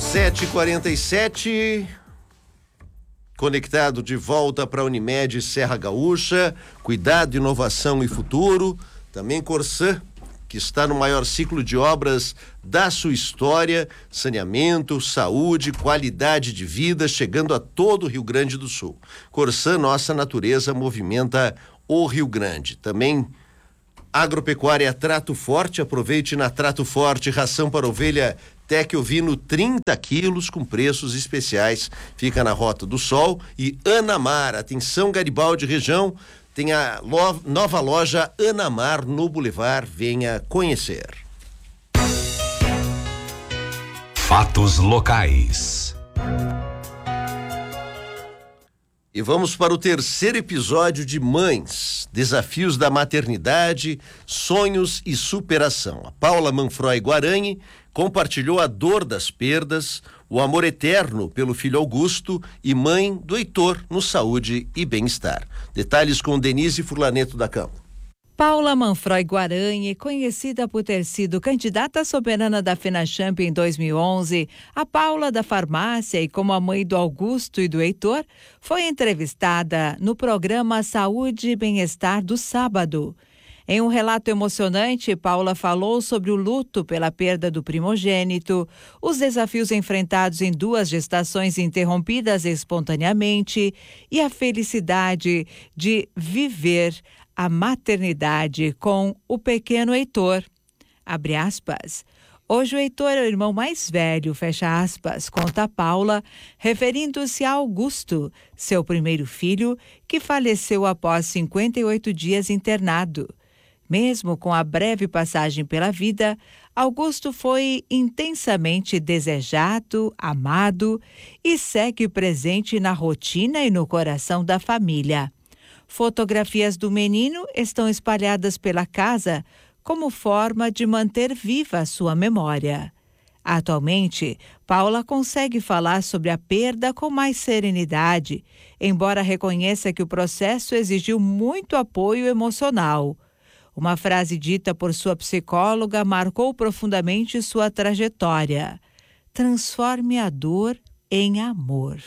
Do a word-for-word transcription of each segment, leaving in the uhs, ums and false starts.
sete e quarenta e sete, conectado de volta para a Unimed Serra Gaúcha, cuidado, inovação e futuro. Também Corsã, que está no maior ciclo de obras da sua história, saneamento, saúde, qualidade de vida, chegando a todo o Rio Grande do Sul. Corsã, nossa natureza movimenta o Rio Grande. Também Agropecuária Trato Forte, aproveite na Trato Forte, ração para ovelha Tec Ovino trinta quilos com preços especiais, fica na Rota do Sol. E Anamar, atenção Garibaldi região, tem a lo- nova loja Anamar no Boulevard, venha conhecer. Fatos locais. E vamos para o terceiro episódio de Mães, Desafios da Maternidade, Sonhos e Superação. A Paula Manfroy Guaranha compartilhou a dor das perdas, o amor eterno pelo filho Augusto e mãe do Heitor no Saúde e Bem-Estar. Detalhes com Denise Furlaneto da Campo. Paula Manfroy Guaranha, conhecida por ter sido candidata soberana da FENACHAMP em dois mil e onze, a Paula da farmácia e como a mãe do Augusto e do Heitor, foi entrevistada no programa Saúde e Bem-Estar do sábado. Em um relato emocionante, Paula falou sobre o luto pela perda do primogênito, os desafios enfrentados em duas gestações interrompidas espontaneamente e a felicidade de viver a maternidade com o pequeno Heitor. Abre aspas. Hoje o Heitor é o irmão mais velho, fecha aspas, conta Paula, referindo-se a Augusto, seu primeiro filho, que faleceu após cinquenta e oito dias internado. Mesmo com a breve passagem pela vida, Augusto foi intensamente desejado, amado e segue presente na rotina e no coração da família. Fotografias do menino estão espalhadas pela casa como forma de manter viva a sua memória. Atualmente, Paula consegue falar sobre a perda com mais serenidade, embora reconheça que o processo exigiu muito apoio emocional. Uma frase dita por sua psicóloga marcou profundamente sua trajetória. Transforme a dor em amor.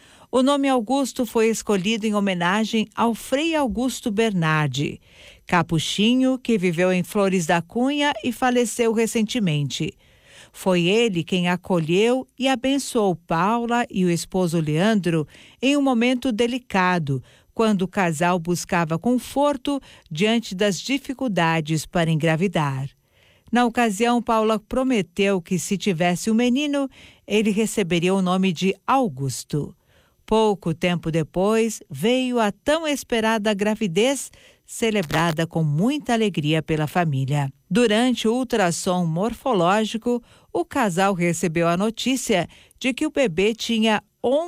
O nome Augusto foi escolhido em homenagem ao Frei Augusto Bernardi, capuchinho que viveu em Flores da Cunha e faleceu recentemente. Foi ele quem acolheu e abençoou Paula e o esposo Leandro em um momento delicado, quando o casal buscava conforto diante das dificuldades para engravidar. Na ocasião, Paula prometeu que, se tivesse um menino, ele receberia o nome de Augusto. Pouco tempo depois, veio a tão esperada gravidez, celebrada com muita alegria pela família. Durante o ultrassom morfológico, o casal recebeu a notícia de que o bebê tinha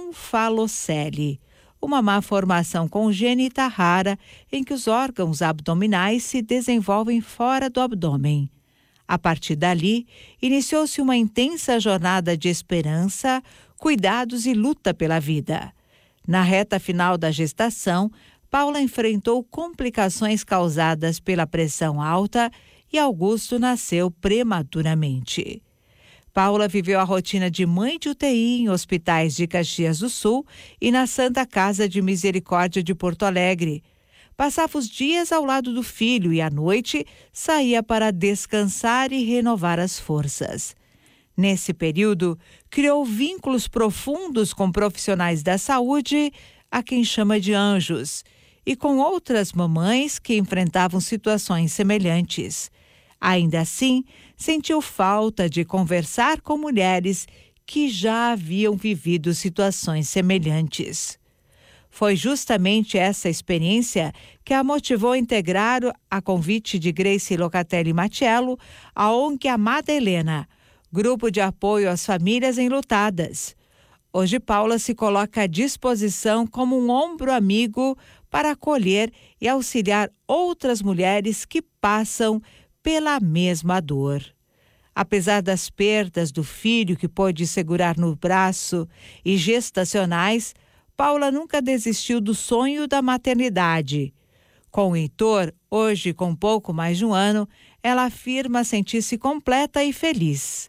onfalocele, uma má formação congênita rara em que os órgãos abdominais se desenvolvem fora do abdômen. A partir dali, iniciou-se uma intensa jornada de esperança, cuidados e luta pela vida. Na reta final da gestação, Paula enfrentou complicações causadas pela pressão alta e Augusto nasceu prematuramente. Paula viveu a rotina de mãe de U T I em hospitais de Caxias do Sul e na Santa Casa de Misericórdia de Porto Alegre. Passava os dias ao lado do filho e à noite saía para descansar e renovar as forças. Nesse período, criou vínculos profundos com profissionais da saúde, a quem chama de anjos, e com outras mamães que enfrentavam situações semelhantes. Ainda assim, sentiu falta de conversar com mulheres que já haviam vivido situações semelhantes. Foi justamente essa experiência que a motivou a integrar, a convite de Grace Locatelli Matiello, a O N G Amada Helena, grupo de apoio às famílias enlutadas. Hoje, Paula se coloca à disposição como um ombro amigo para acolher e auxiliar outras mulheres que passam pela mesma dor. Apesar das perdas do filho que pôde segurar no braço e gestacionais, Paula nunca desistiu do sonho da maternidade. Com o Heitor, hoje com pouco mais de um ano, ela afirma sentir-se completa e feliz.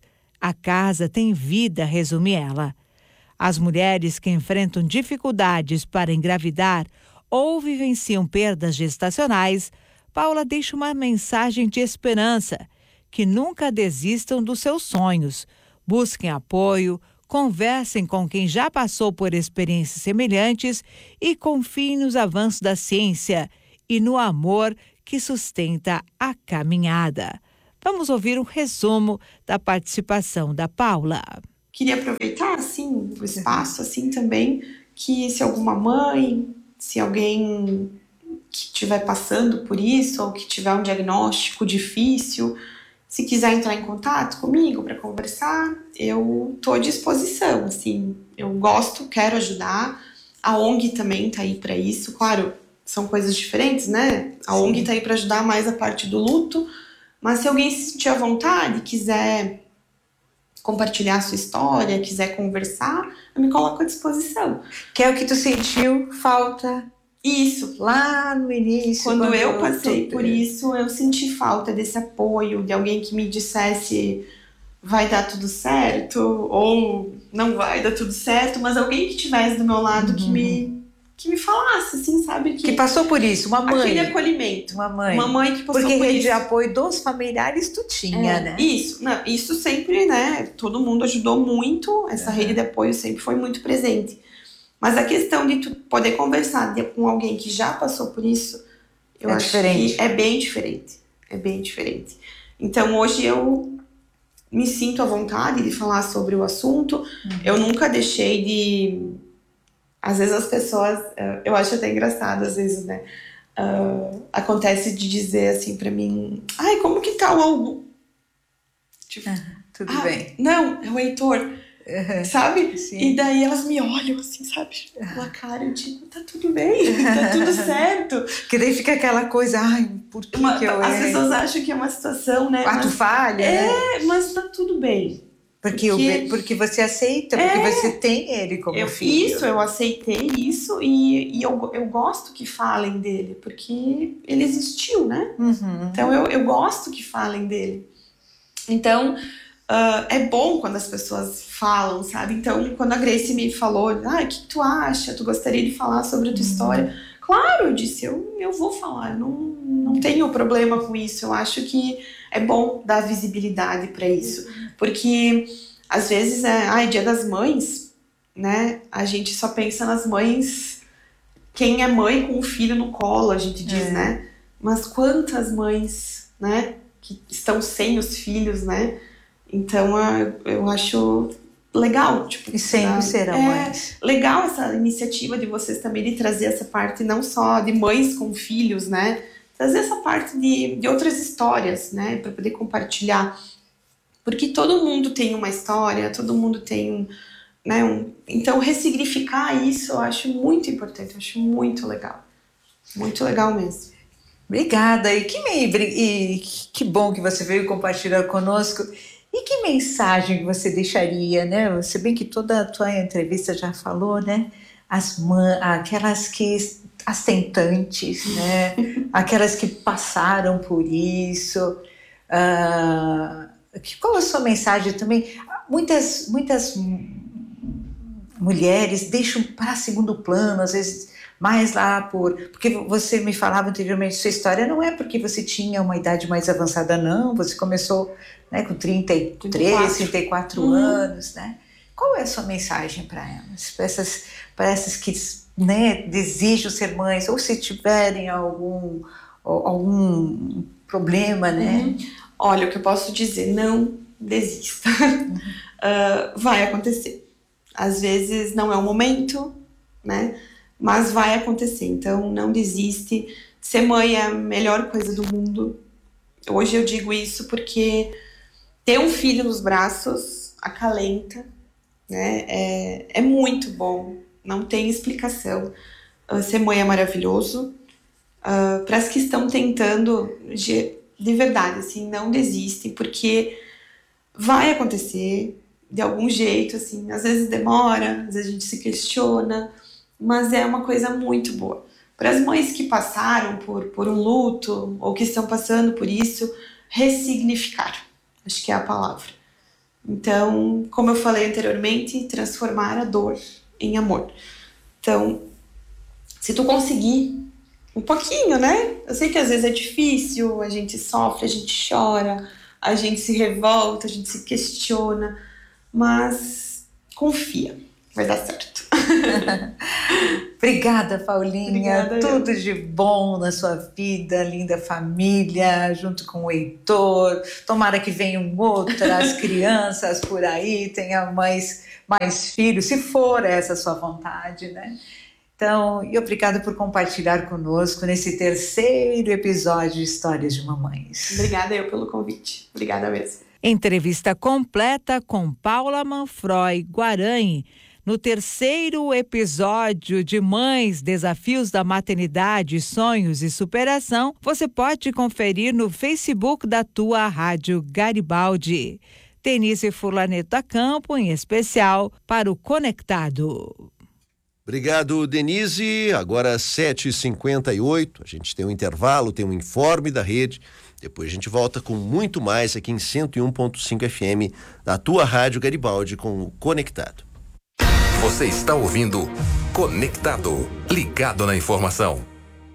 A casa tem vida, resume ela. As mulheres que enfrentam dificuldades para engravidar ou vivenciam perdas gestacionais, Paula deixa uma mensagem de esperança, que nunca desistam dos seus sonhos, busquem apoio, conversem com quem já passou por experiências semelhantes e confiem nos avanços da ciência e no amor que sustenta a caminhada. Vamos ouvir um resumo da participação da Paula. Queria aproveitar, assim, o espaço, assim, também, que se alguma mãe, se alguém que estiver passando por isso, ou que tiver um diagnóstico difícil, se quiser entrar em contato comigo para conversar, eu estou à disposição, assim, eu gosto, quero ajudar. A O N G também está aí para isso, claro, são coisas diferentes, né? A Sim. O N G está aí para ajudar mais a parte do luto, mas se alguém se sentir à vontade, quiser compartilhar a sua história, quiser conversar, eu me coloco à disposição. Que é o que tu sentiu falta? Isso. Lá no início. Quando, quando eu passei por isso, eu senti falta desse apoio, de alguém que me dissesse vai dar tudo certo, ou não vai dar tudo certo, mas alguém que estivesse do meu lado, uhum. que me... que me falasse, assim, sabe? Que, que passou por isso, uma mãe. Aquele acolhimento. Uma mãe. Uma mãe que passou Porque por rede isso. de apoio dos familiares tu tinha, é, né? Isso, não, isso sempre, né? Todo mundo ajudou muito, essa uhum. rede de apoio sempre foi muito presente. Mas a questão de tu poder conversar de, com alguém que já passou por isso, eu é acho diferente. que é bem diferente. É bem diferente. Então, hoje eu me sinto à vontade de falar sobre o assunto. Uhum. Eu nunca deixei de... Às vezes as pessoas, eu acho até engraçado, às vezes, né? Uh, acontece de dizer assim pra mim, ai, como que tá o Albu? Tipo, ah, tudo ah, bem. Não, é o Heitor, uhum, sabe? Sim. E daí elas me olham assim, sabe? Pela cara, eu digo, tá tudo bem, tá tudo certo. Que daí fica aquela coisa, ai, por que uma, que eu As errei? pessoas acham que é uma situação, né? Ato falha, É, né? mas tá tudo bem. Porque, porque, porque você aceita, porque é, você tem ele como eu, filho. Isso, eu aceitei isso e, e eu, eu gosto que falem dele, porque ele existiu, né? Uhum. Então eu, eu gosto que falem dele. Então, uh, é bom quando as pessoas falam, sabe? Então, quando a Grace me falou, ah, o que tu acha? Tu gostaria de falar sobre a tua uhum. história? Claro, eu disse, eu, eu vou falar, eu não, não tenho problema com isso. Eu acho que é bom dar visibilidade para isso. Porque, às vezes, é ai, Dia das Mães, né? A gente só pensa nas mães, quem é mãe com o filho no colo, a gente diz, é. né? Mas quantas mães, né? Que estão sem os filhos, né? Então, eu acho legal. Tipo, e sempre serão é mães. Legal essa iniciativa de vocês também de trazer essa parte, não só de mães com filhos, né? Trazer essa parte de, de outras histórias, né? Para poder compartilhar. Porque todo mundo tem uma história, todo mundo tem, né, um... Então, ressignificar isso eu acho muito importante, eu acho muito legal. Muito legal mesmo. Obrigada. E que, me... e que bom que você veio compartilhar conosco. E que mensagem que você deixaria, né? Se bem que toda a tua entrevista já falou, né? As mães, aquelas que... As tentantes, né? Aquelas que passaram por isso... Uh... Qual a sua mensagem também? Muitas, muitas mulheres deixam para segundo plano, às vezes mais lá por... Porque você me falava anteriormente, sua história não é porque você tinha uma idade mais avançada, não. Você começou, né, com trinta e três, trinta e quatro uhum. anos, né? Qual é a sua mensagem para elas? Para essas, para essas que, né, desejam ser mães, ou se tiverem algum, algum problema, né? Uhum. Olha, o que eu posso dizer, não desista. Uhum. uh, vai acontecer. Às vezes não é o momento, né? Mas vai acontecer. Então, não desiste. Ser mãe é a melhor coisa do mundo. Hoje eu digo isso porque ter um filho nos braços acalenta, né? É, é muito bom. Não tem explicação. Uh, ser mãe é maravilhoso. Uh, para as que estão tentando... De, de verdade, assim, não desistem, porque vai acontecer de algum jeito, assim, às vezes demora, às vezes a gente se questiona, mas é uma coisa muito boa. Para as mães que passaram por, por um luto, ou que estão passando por isso, ressignificar, acho que é a palavra. Então, como eu falei anteriormente, transformar a dor em amor. Então, se tu conseguir um pouquinho, né? Eu sei que às vezes é difícil, a gente sofre, a gente chora, a gente se revolta, a gente se questiona, mas confia, vai dar certo. Obrigada, Paulinha. Obrigada, Tudo eu. de bom na sua vida, linda família, junto com o Heitor. Tomara que venham outras crianças por aí, tenha mais, mais filhos, se for essa a sua vontade, né? Então, e obrigada por compartilhar conosco nesse terceiro episódio de Histórias de Mamães. Obrigada eu pelo convite. Obrigada mesmo. Entrevista completa com Paula Manfroy Guaranha. No terceiro episódio de Mães, Desafios da Maternidade, Sonhos e Superação, você pode conferir no Facebook da tua Rádio Garibaldi. Denise Furlaneto da Campo, em especial, para o Conectado. Obrigado, Denise. Agora sete e cinquenta e oito, a gente tem um intervalo, tem um informe da rede. Depois a gente volta com muito mais aqui em cento e um ponto cinco F M da tua Rádio Garibaldi com o Conectado. Você está ouvindo Conectado, ligado na informação.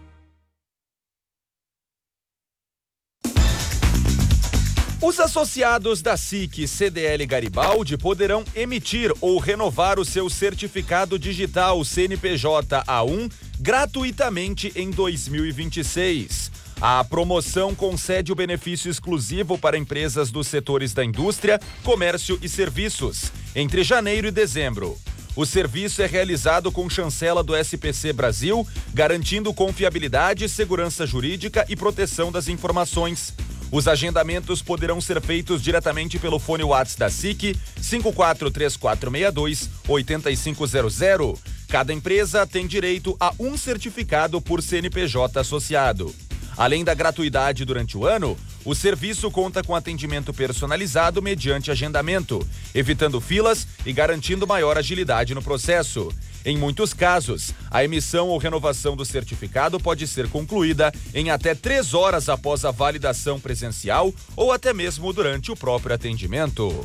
Os associados da S I C C D L Garibaldi poderão emitir ou renovar o seu certificado digital C N P J A um gratuitamente em dois mil e vinte e seis. A promoção concede o benefício exclusivo para empresas dos setores da indústria, comércio e serviços, entre janeiro e dezembro. O serviço é realizado com chancela do S P C Brasil, garantindo confiabilidade, segurança jurídica e proteção das informações. Os agendamentos poderão ser feitos diretamente pelo fone WhatsApp da S I C, cinco quatro três quatro seis dois oito cinco zero zero. Cada empresa tem direito a um certificado por C N P J associado. Além da gratuidade durante o ano, o serviço conta com atendimento personalizado mediante agendamento, evitando filas e garantindo maior agilidade no processo. Em muitos casos, a emissão ou renovação do certificado pode ser concluída em até três horas após a validação presencial ou até mesmo durante o próprio atendimento.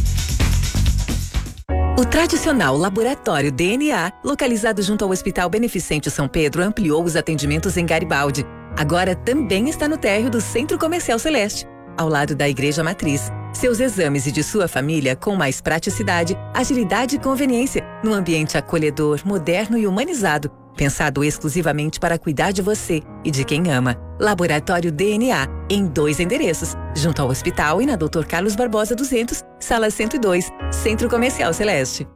O tradicional Laboratório D N A, localizado junto ao Hospital Beneficente São Pedro, ampliou os atendimentos em Garibaldi. Agora também está no térreo do Centro Comercial Celeste, ao lado da Igreja Matriz. Seus exames e de sua família com mais praticidade, agilidade e conveniência, num ambiente acolhedor, moderno e humanizado, pensado exclusivamente para cuidar de você e de quem ama. Laboratório D N A, em dois endereços, junto ao hospital e na doutor Carlos Barbosa duzentos, sala cento e dois, Centro Comercial Celeste.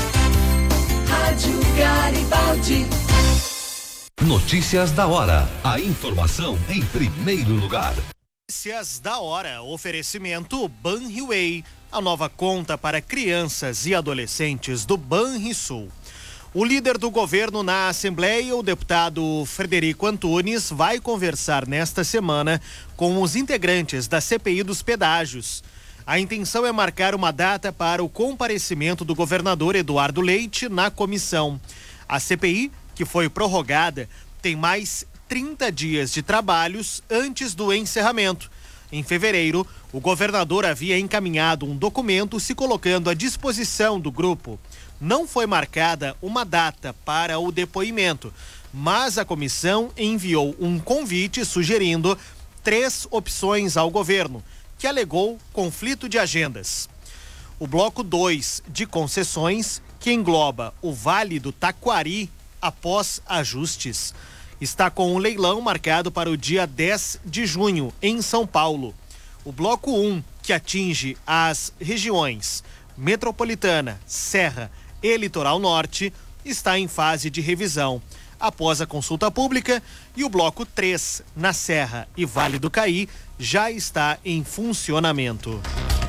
Rádio Garibaldi. Notícias da hora. A informação em primeiro lugar. Notícias da hora. Oferecimento Banriway, a nova conta para crianças e adolescentes do Banrisul. O líder do governo na Assembleia, o deputado Frederico Antunes, vai conversar nesta semana com os integrantes da C P I dos pedágios. A intenção é marcar uma data para o comparecimento do governador Eduardo Leite na comissão. A C P I, que foi prorrogada, tem mais trinta dias de trabalhos antes do encerramento. Em fevereiro, o governador havia encaminhado um documento se colocando à disposição do grupo. Não foi marcada uma data para o depoimento, mas a comissão enviou um convite sugerindo três opções ao governo, que alegou conflito de agendas. O bloco dois de concessões, que engloba o Vale do Taquari após ajustes, está com um leilão marcado para o dia dez de junho, em São Paulo. O bloco um, que atinge as regiões Metropolitana, Serra e Litoral Norte, está em fase de revisão após a consulta pública, e o bloco três, na Serra e Vale do Caí, já está em funcionamento.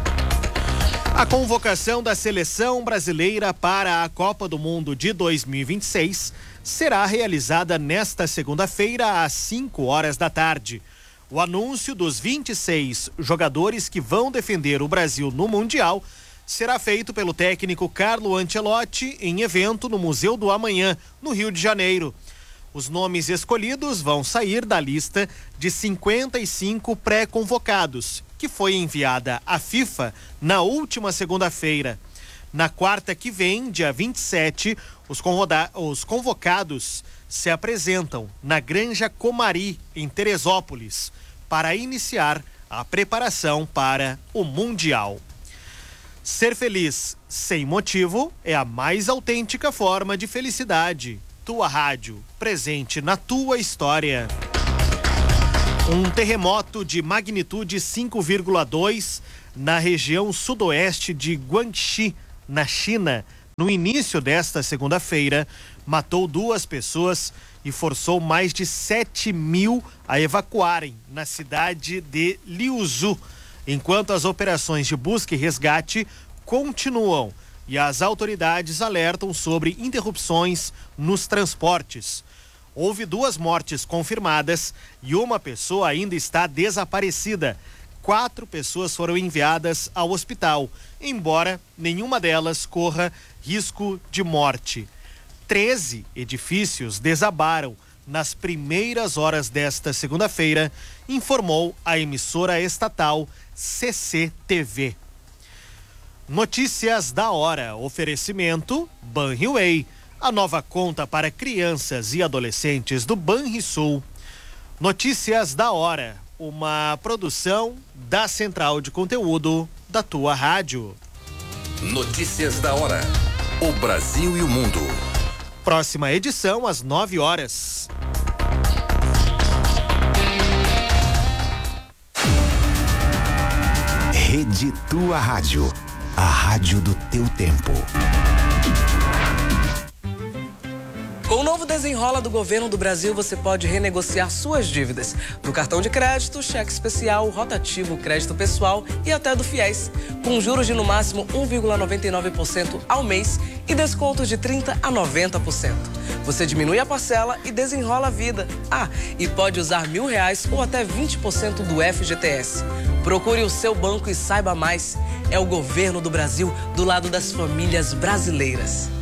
A convocação da seleção brasileira para a Copa do Mundo de dois mil e vinte e seis será realizada nesta segunda-feira às cinco horas da tarde. O anúncio dos vinte e seis jogadores que vão defender o Brasil no Mundial será feito pelo técnico Carlo Ancelotti em evento no Museu do Amanhã, no Rio de Janeiro. Os nomes escolhidos vão sair da lista de cinquenta e cinco pré-convocados que foi enviada à FIFA na última segunda-feira. Na quarta que vem, dia vinte e sete, os, convoda- os convocados se apresentam na Granja Comari, em Teresópolis, para iniciar a preparação para o Mundial. Ser feliz sem motivo é a mais autêntica forma de felicidade. Tua Rádio, presente na tua história. Um terremoto de magnitude cinco vírgula dois na região sudoeste de Guangxi, na China, no início desta segunda-feira, matou duas pessoas e forçou mais de sete mil a evacuarem na cidade de Liuzhou, enquanto as operações de busca e resgate continuam e as autoridades alertam sobre interrupções nos transportes. Houve duas mortes confirmadas e uma pessoa ainda está desaparecida. Quatro pessoas foram enviadas ao hospital, embora nenhuma delas corra risco de morte. Treze edifícios desabaram nas primeiras horas desta segunda-feira, informou a emissora estatal C C T V. Notícias da hora. Oferecimento Banriway, a nova conta para crianças e adolescentes do Banrisul. Notícias da hora, uma produção da Central de Conteúdo da tua rádio. Notícias da hora. O Brasil e o mundo. Próxima edição às nove horas. Rede Tua Rádio. A rádio do teu tempo. Com o novo Desenrola do Governo do Brasil, você pode renegociar suas dívidas do cartão de crédito, cheque especial, rotativo, crédito pessoal e até do FIES, com juros de no máximo um vírgula noventa e nove por cento ao mês e descontos de trinta por cento a noventa por cento. Você diminui a parcela e desenrola a vida. Ah, e pode usar mil reais ou até vinte por cento do F G T S. Procure o seu banco e saiba mais. É o Governo do Brasil do lado das famílias brasileiras.